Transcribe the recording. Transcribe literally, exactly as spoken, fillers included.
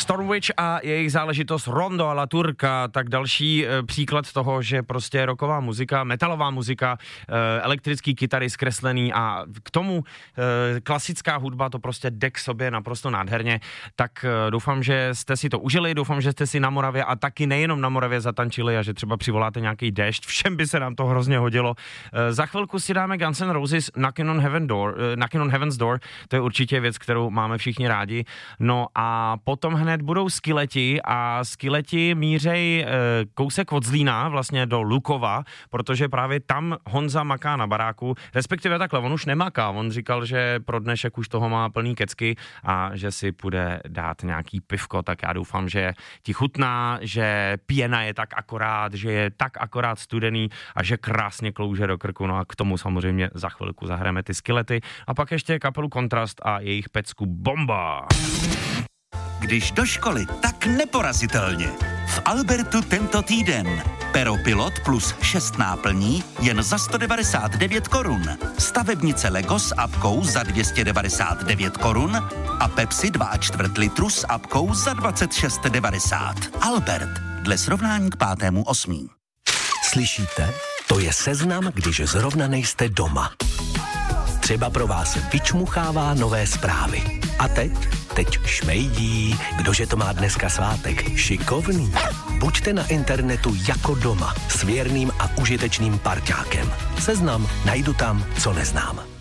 Stormwitch a jejich záležitost Rondo a La Turca, tak další e, příklad toho, že prostě rocková muzika, metalová muzika, e, elektrický kytary zkreslený a k tomu e, klasická hudba, to prostě jde k sobě naprosto nádherně, tak e, doufám, že jste si to užili, doufám, že jste si na Moravě a taky nejenom na Moravě zatančili a že třeba přivoláte nějaký déšť, všem by se nám to hrozně hodilo. E, za chvilku si dáme Guns N' Roses Knockin' on, Heaven Door, e, Knockin' on Heaven's Door, to je určitě věc, kterou máme všichni rádi. No a potom hned budou Skileti a Skileti mířej e, kousek od Zlína, vlastně do Lukova, protože právě tam Honza maká na baráku, respektive takhle, on už nemaká, on říkal, že pro dnešek už toho má plný kecky a že si půjde dát nějaký pivko, tak já doufám, že ti chutná, že pěna je tak akorát, že je tak akorát studený a že krásně klouže do krku, no a k tomu samozřejmě za chvilku zahrajeme ty Skilety a pak ještě kapelu Kontrast a jejich pecku Bomba. Když do školy, tak neporazitelně. V Albertu tento týden. Peropilot plus šest náplní jen za sto devadesát devět korun. Stavebnice Lego s apkou za dvě stě devadesát devět korun a Pepsi dva a čtvrt litru s apkou za dvacet šest devadesát. Albert, dle srovnání k pátému osmý. Slyšíte? To je seznam, když zrovna nejste doma. Třeba pro vás vyčmuchává nové zprávy. A teď? Teď šmejdí. Kdože to má dneska svátek? Šikovný. Buďte na internetu jako doma s věrným a užitečným parťákem. Seznam najdu tam, co neznám.